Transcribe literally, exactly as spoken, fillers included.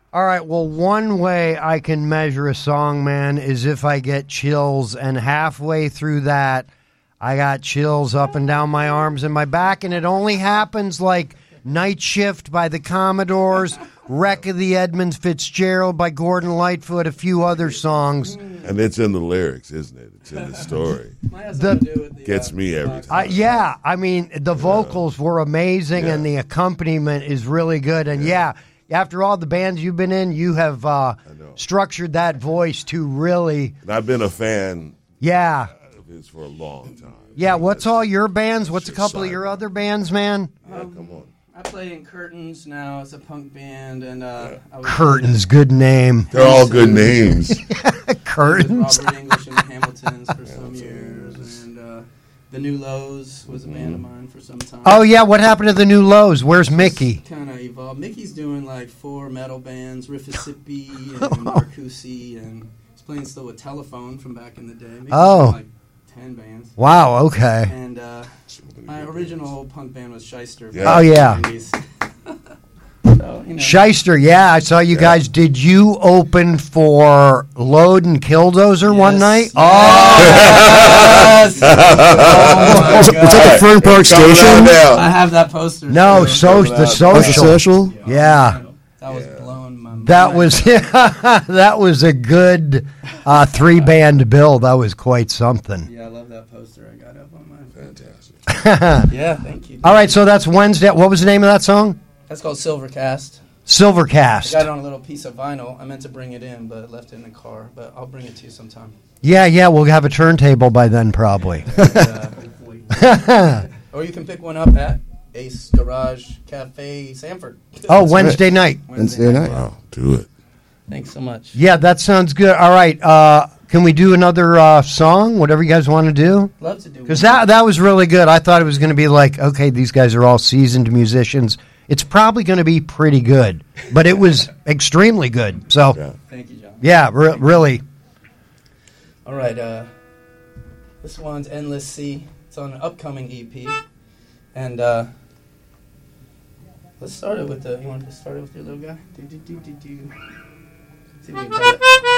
All right, well, one way I can measure a song, man, is if I get chills, and halfway through that, I got chills up and down my arms and my back, and it only happens like Night Shift by the Commodores, Wreck of the Edmunds Fitzgerald by Gordon Lightfoot, a few other songs. And it's in the lyrics, isn't it? It's in the story. The, Gets me every time. uh, yeah, I mean, the vocals were amazing, Yeah. and the accompaniment is really good, and yeah. After all the bands you've been in, you have uh, structured that voice to really... And I've been a fan Yeah. of his for a long time. Yeah, what's all your bands? What's a couple of your other bands, man? Yeah, come on. I play in Curtains now. It's a punk band, and uh, I was Curtains, good name. They're all good names. Curtains. Robert English and the Hamiltons for some years, and uh, the New Lows was a band of mine for some time. Oh, yeah, what happened to the New Lows? Where's Mickey? Kind of evolved. Mickey's doing like four metal bands, Riffissippi and Marcusi, and he's playing still with Telephone from back in the day. Mickey's Oh. done, like ten bands. Wow, okay. And uh, my original punk band was Shyster. Yeah. Oh, yeah. So, you know. Shyster, yeah, I saw you Yeah. guys. Did you open for Load and Killdozer one Yes. night? Yes. Oh! Oh, my Was God. that the Fern Park Coming Station? out now. I have that poster. No, too. so, the Oh, it's a social. social? Yeah. That was blowing my mind. That was that was a good uh, three band bill. That was quite something. Yeah, I love that poster. I got up on mine. Fantastic. Yeah, thank you. All right, so that's Wednesday. What was the name of that song? That's called Silvercast. I Silvercast. got it on a little piece of vinyl. I meant to bring it in, but left it in the car. But I'll bring it to you sometime. Yeah, yeah, we'll have a turntable by then, probably. And, uh, hopefully. Or you can pick one up at Ace Garage Cafe, Sanford. Oh, Wednesday night. Wednesday night. Wow, do it. Thanks so much. Yeah, that sounds good. All right, uh, can we do another uh, song? Whatever you guys want to do. Love to do Because one. that that was really good. I thought it was going to be like, okay, these guys are all seasoned musicians. It's probably going to be pretty good, but it was extremely good. So, Yeah. Thank you, John. yeah, re- really. All right, uh, this one's Endless Sea. It's on an upcoming E P. And uh, let's start it with the, you want to start it with your little guy? Do, do, do, do, do. See if we can play it.